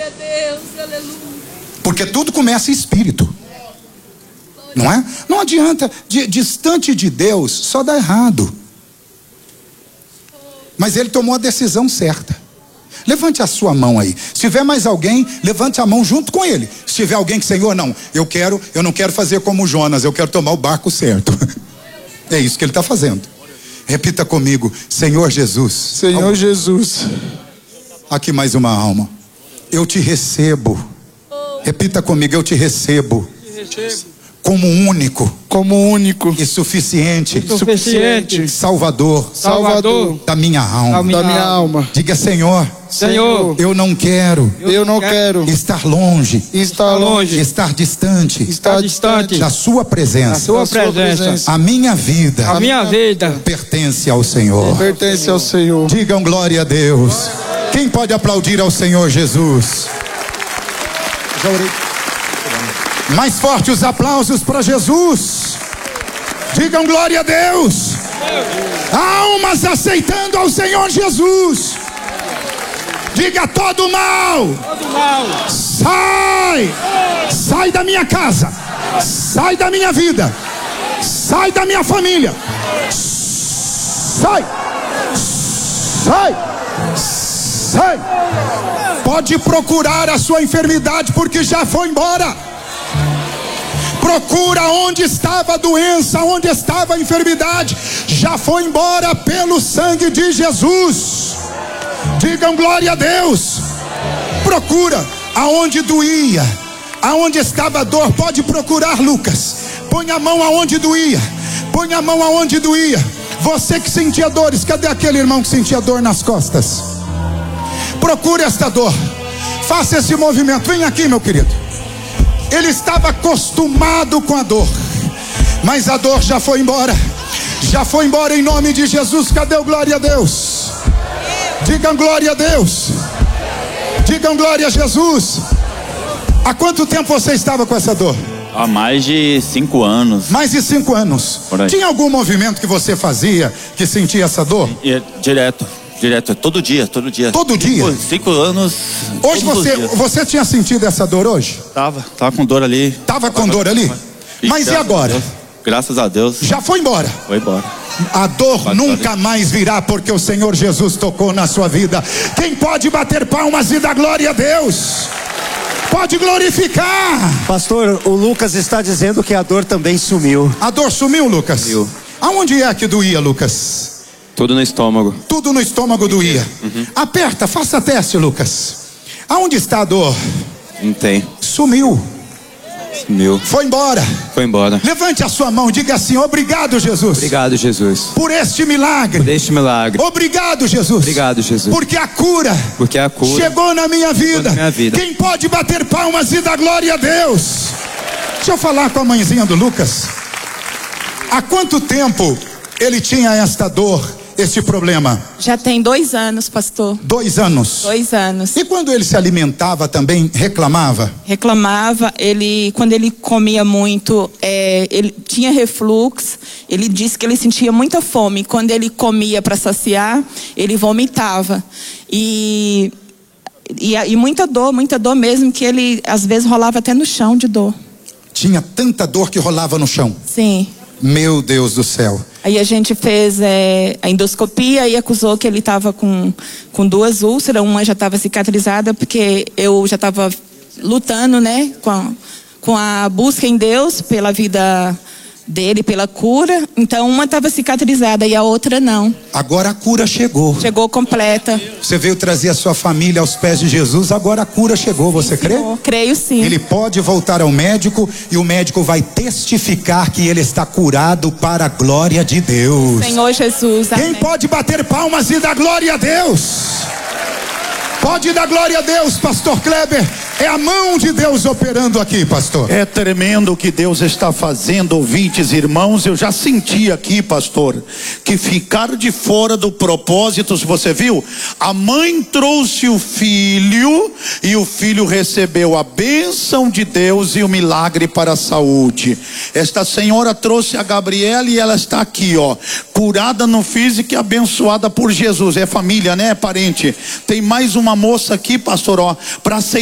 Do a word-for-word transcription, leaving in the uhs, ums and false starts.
Glória a Deus, aleluia. Porque tudo começa em espírito. Não é? Não adianta, de, distante de Deus, só dá errado. Mas ele tomou a decisão certa. Levante a sua mão aí. Se tiver mais alguém, levante a mão junto com ele. Se tiver alguém que, Senhor, não, eu quero, eu não quero fazer como Jonas, eu quero tomar o barco certo. É isso que ele está fazendo. Repita comigo, Senhor Jesus. Senhor Al... Jesus. Aqui mais uma alma. Eu te recebo. Repita comigo, eu te recebo. Como único, como único e suficiente, e suficiente Salvador, Salvador da minha alma. Da minha, da minha alma. Diga, Senhor, Senhor, eu não quero, eu não quero estar longe, estar longe, estar distante, estar distante da sua presença. Da sua presença. A minha vida, a minha vida pertence ao Senhor. Pertence ao Senhor. Digam glória a Deus. Quem pode aplaudir ao Senhor Jesus? Já orei. Mais forte os aplausos para Jesus. Digam glória a Deus. Almas aceitando ao Senhor Jesus. Diga todo mal, todo mal. Sai. Sai da minha casa. Sai da minha vida. Sai da minha família. Sai. Sai. Sai. Pode procurar a sua enfermidade, porque já foi embora. Procura onde estava a doença, onde estava a enfermidade, já foi embora pelo sangue de Jesus. Digam glória a Deus. Procura aonde doía, aonde estava a dor. Pode procurar, Lucas. Põe a mão aonde doía. Põe a mão aonde doía. Você que sentia dores, cadê aquele irmão que sentia dor nas costas? Procure esta dor. Faça esse movimento. Vem aqui, meu querido. Ele estava acostumado com a dor, mas a dor já foi embora. Já foi embora em nome de Jesus. Cadê o glória a Deus? Digam glória a Deus. Digam glória a Jesus. Há quanto tempo você estava com essa dor? Há mais de cinco anos. Mais de cinco anos. Tinha algum movimento que você fazia que sentia essa dor? E, direto. Direto, todo dia, todo dia. Todo dia? Cinco, cinco anos. Hoje você, você tinha sentido essa dor hoje? Tava, tava com dor ali. Tava com dor ali? Mas e agora? Graças a Deus. Já foi embora? Foi embora. A dor nunca mais virá, porque o Senhor Jesus tocou na sua vida. Quem pode bater palmas e dar glória a Deus? Pode glorificar. Pastor, o Lucas está dizendo que a dor também sumiu. A dor sumiu, Lucas? Sumiu. Aonde é que doía, Lucas? Tudo no estômago. Tudo no estômago doía. Uhum. Aperta, faça teste, Lucas. Aonde está a dor? Não tem. Sumiu. Sumiu. Foi embora. Foi embora. Levante a sua mão, diga assim: obrigado, Jesus. Obrigado, Jesus. Por este milagre. Por este milagre. Obrigado, Jesus. Obrigado, Jesus. Porque a cura. Porque a cura chegou na minha vida. Na minha vida. Quem pode bater palmas e dar glória a Deus? Deixa eu falar com a mãezinha do Lucas. Há quanto tempo ele tinha esta dor, este problema? Já tem dois anos, pastor. Dois anos? Dois anos. E quando ele se alimentava também, reclamava? Reclamava, ele, quando ele comia muito, é, ele tinha refluxo, ele disse que ele sentia muita fome. Quando ele comia para saciar, ele vomitava. E, e, e muita dor, muita dor mesmo, que ele às vezes rolava até no chão de dor. Tinha tanta dor que rolava no chão? Sim. Meu Deus do céu. Aí a gente fez é, a endoscopia e acusou que ele estava com, com duas úlceras. Uma já estava cicatrizada, porque eu já estava lutando, né, com a, com a busca em Deus pela vida dele, pela cura. Então uma estava cicatrizada e a outra não. Agora a cura chegou. Chegou completa. Você veio trazer a sua família aos pés de Jesus, agora a cura chegou, você crê? Senhor, creio sim. Ele pode voltar ao médico e o médico vai testificar que ele está curado para a glória de Deus. Senhor Jesus, amém. Quem pode bater palmas e dar glória a Deus? Pode dar glória a Deus, pastor Kleber. É a mão de Deus operando aqui, pastor. É tremendo o que Deus está fazendo, ouvintes, irmãos. Eu já senti aqui, pastor, que ficar de fora do propósito, se você viu, a mãe trouxe o filho e o filho recebeu a bênção de Deus e o milagre para a saúde. Esta senhora trouxe a Gabriela e ela está aqui, ó, curada no físico e abençoada por Jesus. É família, né? É parente. Tem mais uma moça aqui, pastor, ó, para aceitar